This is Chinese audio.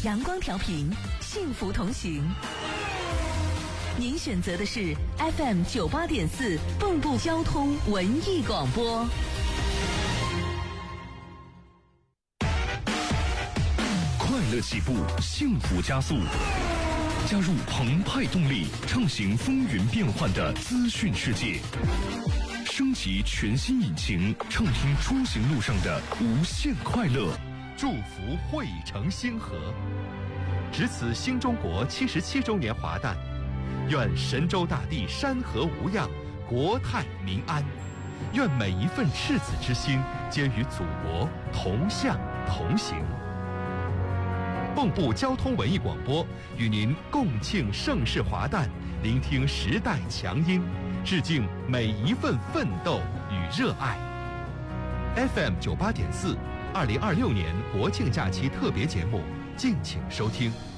阳光调频，幸福同行。您选择的是 FM 98.4蚌埠交通文艺广播。 快乐起步，幸福加速。加入澎湃动力，畅行风云变幻的资讯世界。升级全新引擎，畅听出行路上的无限快乐。 祝福汇成星河，值此新中国77周年华诞，愿神州大地山河无恙，国泰民安。愿每一份赤子之心皆与祖国同向同行。蚌埠交通文艺广播与您共庆盛世华诞，聆听时代强音，致敬每一份奋斗与热爱。FM 98.4，2026年国庆假期特别节目，敬请收听。